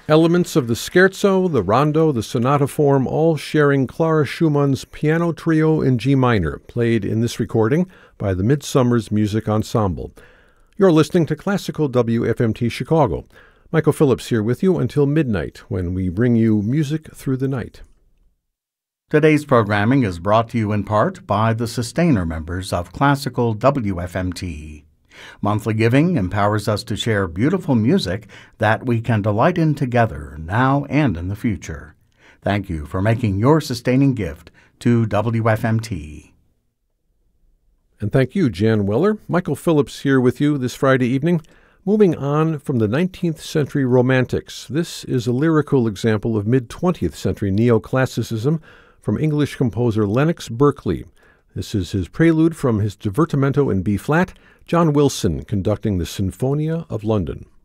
Elements of the scherzo, the rondo, the sonata form, all sharing Clara Schumann's piano trio in G minor, played in this recording by the Midsummer's Music Ensemble. You're listening to Classical WFMT Chicago. Michael Phillips here with you until midnight, when we bring you music through the night. Today's programming is brought to you in part by the sustainer members of Classical WFMT. Monthly giving empowers us to share beautiful music that we can delight in together now and in the future. Thank you for making your sustaining gift to WFMT. And thank you, Jan Weller. Michael Phillips here with you this Friday evening. Moving on from the 19th century Romantics, this is a lyrical example of mid-20th century neoclassicism from English composer Lennox Berkeley. This is his prelude from his Divertimento in B-flat, John Wilson conducting the Sinfonia of London.